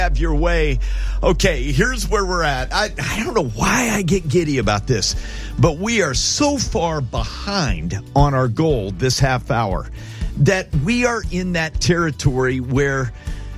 Have your way. Okay, here's where we're at. I don't know why I get giddy about this, but we are so far behind on our goal this half hour that we are in that territory where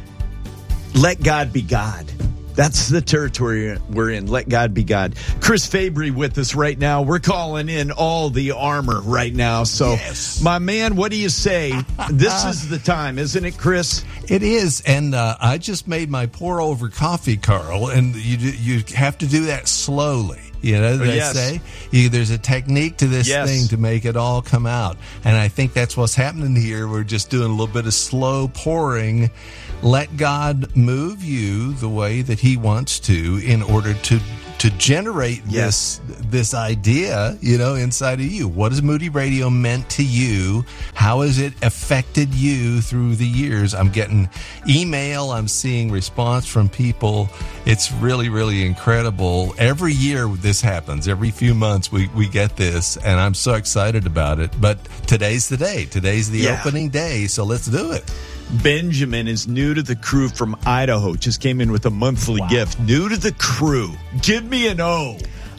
let God be God. That's the territory we're in. Let God be God. Chris Fabry with us right now. We're calling in all the armor right now. So, My man, what do you say? This is the time, isn't it, Chris? It is. And I just made my pour over coffee, Carl, and you have to do that slowly. You know, they say there's a technique to this thing to make it all come out. And I think that's what's happening here. We're just doing a little bit of slow pouring. Let God move you the way that he wants to in order to generate this idea, you know, inside of you. What has Moody Radio meant to you? How has it affected you through the years? I'm getting email. I'm seeing response from people. It's really, really incredible. Every year this happens. Every few months we get this, and I'm so excited about it. But today's the day. Today's the opening day, so let's do it. Benjamin is new to the crew from Idaho. Just came in with a monthly gift. New to the crew. Give me an O.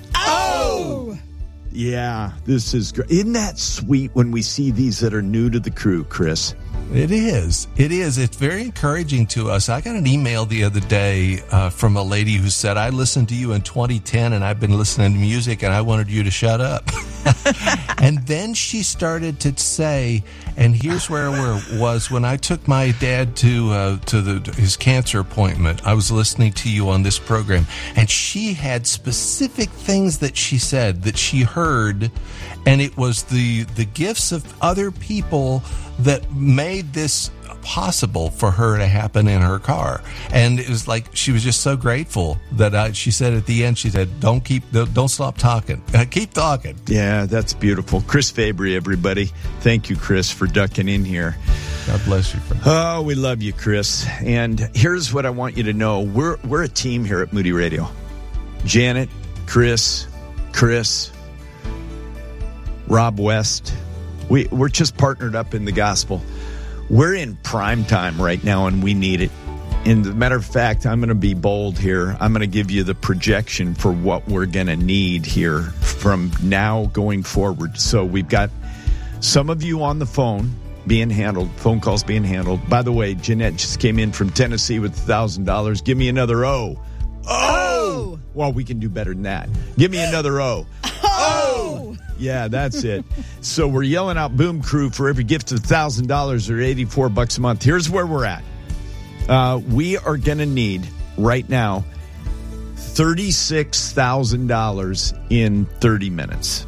Oh! Yeah, this is great. Isn't that sweet when we see these that are new to the crew, Chris? It is. It is. It's very encouraging to us. I got an email the other day from a lady who said, I listened to you in 2010 and I've been listening to music and I wanted you to shut up. And then she started to say, and here's where it was when I took my dad to his cancer appointment. I was listening to you on this program, and she had specific things that she said that she heard, and it was the gifts of other people that made this possible for her to happen in her car. And it was like she was just so grateful that she said at the end, she said, don't stop talking. Keep talking. Yeah, that's beautiful. Chris Fabry, everybody. Thank you, Chris, for ducking in here. God bless you, friend. Oh, we love you, Chris. And here's what I want you to know. We're a team here at Moody Radio. Janet, Chris, Rob West. We're just partnered up in the gospel. We're in prime time right now, and we need it. And as a matter of fact, I'm going to be bold here. I'm going to give you the projection for what we're going to need here from now going forward. So we've got some of you on the phone being handled, phone calls being handled. By the way, Jeanette just came in from Tennessee with $1,000. Give me another O. Oh! Well, we can do better than that. Give me another O. Oh! Yeah, that's it. So we're yelling out Boom Crew for every gift of $1,000 or $84 a month. Here's where we're at. We are going to need right now $36,000 in 30 minutes.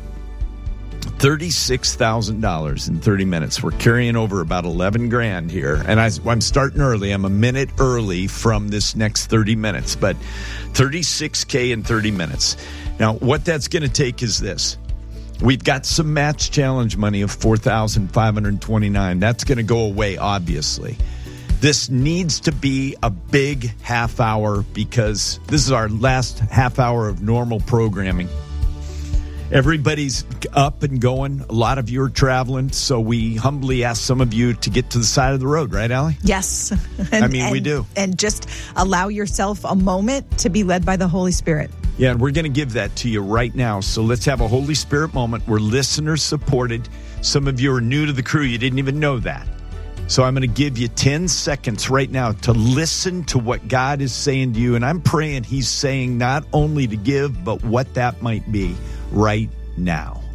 $36,000 in 30 minutes. We're carrying over about 11 grand here. And I'm starting early. I'm a minute early from this next 30 minutes, but $36K in 30 minutes. Now, what that's going to take is this. We've got some match challenge money of $4,529. That's going to go away, obviously. This needs to be a big half hour because this is our last half hour of normal programming. Everybody's up and going. A lot of you are traveling, so we humbly ask some of you to get to the side of the road, right, Allie? Yes. We do. And just allow yourself a moment to be led by the Holy Spirit. Yeah, and we're going to give that to you right now. So let's have a Holy Spirit moment. We're listener supported. Some of you are new to the crew. You didn't even know that. So I'm going to give you 10 seconds right now to listen to what God is saying to you. And I'm praying he's saying not only to give, but what that might be right now.